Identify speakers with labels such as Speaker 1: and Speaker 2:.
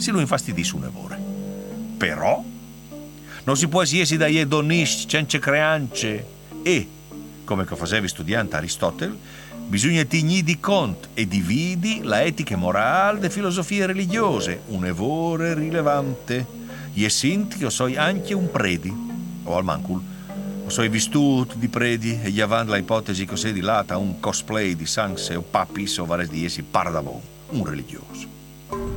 Speaker 1: si lo infastidisce un'evore. Però non si può esiesi da je donisce cence creance e, come che facevi studiante Aristotele, bisogna tignì di conto e dividi la etica e morale de filosofie religiose, un'evore rilevante. Je sinti che soi anche un predi, o al mancul, o soi vistuto di predi e gli avanti la ipotesi che sei di lata un cosplay di sanse o papis o vares di essi pardabon, un religioso.